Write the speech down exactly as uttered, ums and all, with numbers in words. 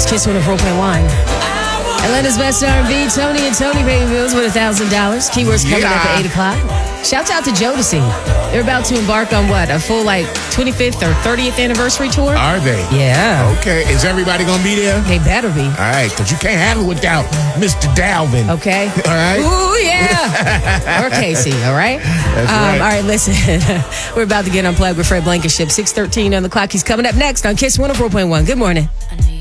It's Kiss one oh four point one. Atlanta's best R and B, Tony and Tony paying bills with one thousand dollars. Keywords coming Yeah. up at eight o'clock. Shouts out to Jodeci. They're about to embark on what? A full, like, twenty-fifth or thirtieth anniversary tour? Are they? Yeah. Okay. Is everybody going to be there? They better be. All right, because you can't have it without Mister Dalvin. Okay. All right. Ooh, yeah. Or Casey, all right? That's um, right. All right, listen. We're about to get unplugged with Fred Blankenship. six thirteen on the clock. He's coming up next on Kiss one oh four point one. Good morning.